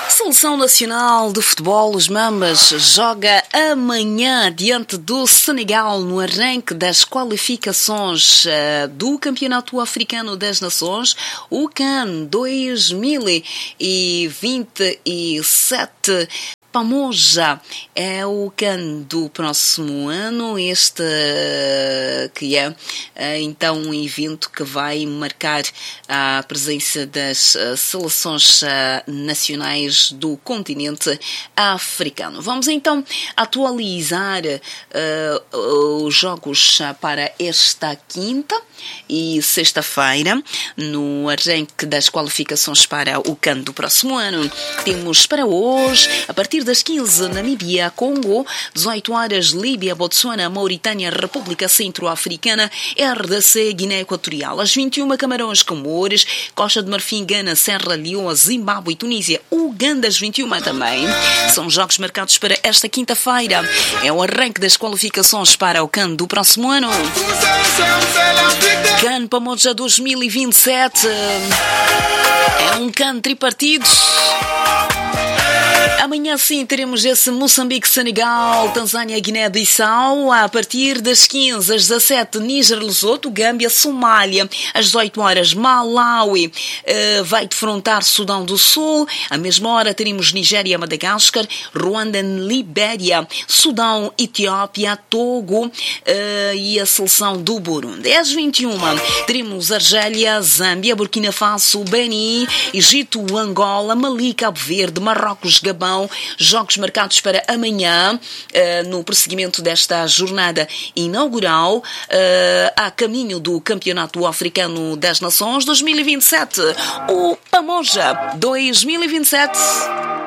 Seleção Nacional de Futebol, os Mambas, joga amanhã diante do Senegal no arranque das qualificações do Campeonato Africano das Nações, o CAN 2027. Pamoja é o CAN do próximo ano, este que é então um evento que vai marcar a presença das seleções nacionais do continente africano. Vamos então atualizar os jogos para esta quinta e sexta-feira, no arranque das qualificações para o CAN do próximo ano. Temos para hoje, a partir das 15, Namíbia, Congo, 18 horas, Líbia, Botsuana, Mauritânia, República Centro-Africana, RDC, Guiné Equatorial, às 21, Camarões, Comores, Costa de Marfim, Gana, Serra Leoa, Zimbábue e Tunísia, Uganda, às 21 também. São jogos marcados para esta quinta-feira. É o arranque das qualificações para o CAN do próximo ano. CAN Pamoja 2027 é um CAN tripartido. Amanhã sim teremos esse Moçambique, Senegal, Tanzânia, Guiné-Bissau. A partir das 15 às 17, Níger, Lesoto, Gâmbia, Somália. Às 18 horas, Malawi vai defrontar Sudão do Sul. À mesma hora teremos Nigéria, Madagascar, Ruanda, Libéria, Sudão, Etiópia, Togo e a seleção do Burundi. Às 21 teremos Argélia, Zâmbia, Burkina Faso, Benin, Egito, Angola, Mali, Cabo Verde, Marrocos, Gabão. Jogos marcados para amanhã, no prosseguimento desta jornada inaugural, a caminho do Campeonato Africano das Nações 2027, o Pamoja 2027.